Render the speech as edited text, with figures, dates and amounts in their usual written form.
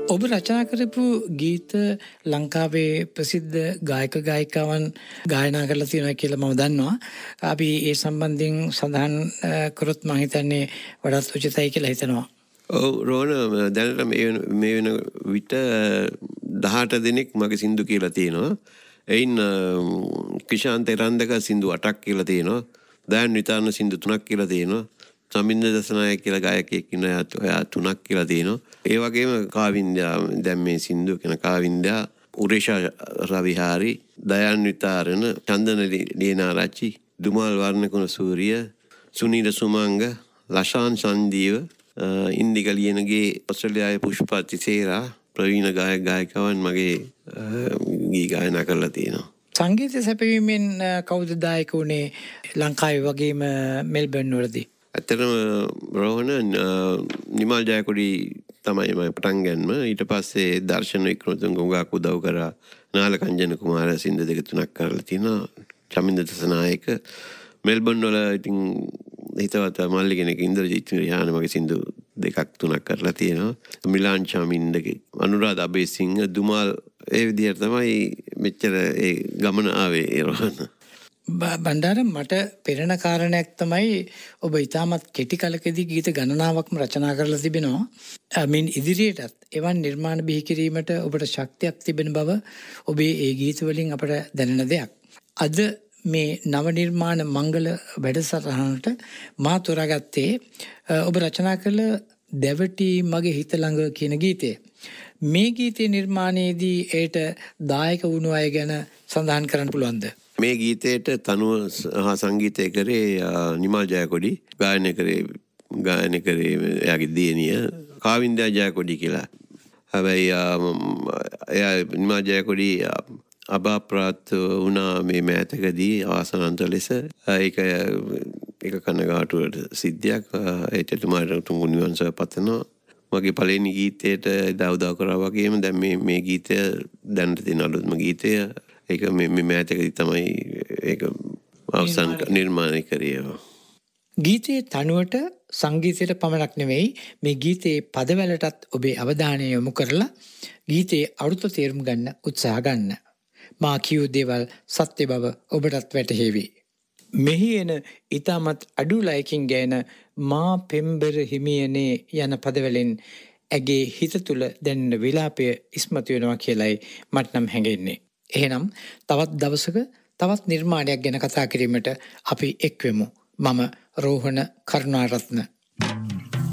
ඔබ රචනා කරපු ගීත ලංකාවේ ප්‍රසිද්ධ ගායක ගායිකාවන් ගායනා කරලා තියෙනවා කියලා මම දන්නවා. අපි ඒ සම්බන්ධයෙන් සඳහන් කරොත් මම හිතන්නේ වඩාත් උචිතයි කියලා හිතනවා. ඔව් රෝණ දැනට මේ වෙන විට 18 දෙනෙක් මගේ සින්දු කියලා තියෙනවා. එයින් කිෂාන්ත එරන්දක සින්දු 8ක් කියලා තියෙනවා. දයන් විතාන සින්දු 3ක් කියලා තියෙනවා. සමින්ද දසනායක කියලා ගායකයෙක් ඉන්නවා. එයා 3ක් කියලා තියෙනවා. ඒ වගේම කාවින්දා දැන් මේ සින්දු කියන කාවින්දා උරේෂා රවිහාරි දයන් විතාරණ චන්දන ලියනාරච්චි දුමාල් වර්ණකුණ සූරිය සුනීල සුමංග ලෂාන් සංදීව ඉන්දික ලියනගේ ඔස්ට්‍රේලියාවේ පුෂ්පති සේරා ප්‍රවීණ ගායකවන් මගේ ගී ගායනා කරලා තියෙනවා. සංගීත සැපවීමෙන් කවුද දායක වුණේ ලංකාවේ වගේම මෙල්බර්න් වලදී? ඇත්තටම රෝහණ නිමල් ජයකොඩි තමයි මම පටන් ගන්නම. ඊට පස්සේ දර්ශන වික්‍රමතුංග ගොගාක් උදව් කරා. නාල කංජන කුමාර සින්දු 2-3ක් කරලා තිනවා. චමින්ද දසනායක මෙල්බර්න් වල ඉතින් හිතවත් මල්ලි කෙනෙක් ඉන්ද්‍රජිත් රිහාන මගේ සින්දු 2-3ක් කරලා තියෙනවා. මිලාන් චමින්දගේ අනුරාධ අබේසිංහ දුමාල් ඒ විදිහට තමයි මෙච්චර ඒ ගමන ආවේ රෝහණ. බණ්ඩාර මට පෙරණ කාරණයක් තමයි ඔබ ඉතාමත් කෙටි කලකදී ගීත ගණනාවක්ම රචනා කරලා තිබෙනවා. මින් ඉදිරියටත් එවන් නිර්මාණ බිහි කිරීමට ඔබට ශක්තියක් තිබෙන බව ඔබේ ඒ ගීත වලින් අපට දැනෙන දෙයක්. අද මේ නව නිර්මාණ මංගල වැඩසටහනට මා තෝරාගත්තේ ඔබ රචනා කළ දැවටි මගේ හිත ළඟ කියන ගීතය. මේ ගීතේ නිර්මාණයේදී ඒට දායක වුණු අය ගැන සඳහන් කරන්න පුළුවන්ද? මේ ගීතයට තනුව හා සංගීතය කරේ නිමල් ජයකොඩි, ගායනය කරේ එයාගේ දියණිය කාවින්දා ජයකොඩි කියලා. හැබැයි එයා නිමල් ජයකොඩි අභාප්‍රාප්ත වුණා මේ මෑතකදී අවසානන්ත ලෙස. ඒක කනගාටුවට සිද්ධියක්. එතුමාට තුන්ගුණ නිවන් සුව පතනවා. මගේ පළවෙනි ගීතයට උදව් කරා වගේම දැන් මේ ගීතය දැනට තියෙන අලුත්ම ගීතය ඒක මේ මෑතකදී තමයි ඒක අවසන් නිර්මාණය කරේ. ගීතයේ තනුවට සංගීතයට පමණක් නෙවෙයි මේ ගීතයේ පදවලටත් ඔබේ අවධානය යොමු කරලා ගීතයේ අරුත තේරුම් ගන්න උත්සාහ ගන්න. මා කියූ දේවල් සත්‍ය බව ඔබටත් වැටහෙවි. මෙහි එන ඊටමත් අඩු ලයකින් ගෑන මා පෙම්බර හිමියනේ යන පදවලින් ඇගේ හිත තුල දැනෙන විලාපය ඉස්මතු වෙනවා කියලයි මට නම් හැඟෙන්නේ. එහෙනම් තවත් දවසක තවත් නිර්මාණයක් ගැන කතා කිරීමට අපි එක්වෙමු. මම රෝහණ කරුණාරත්න.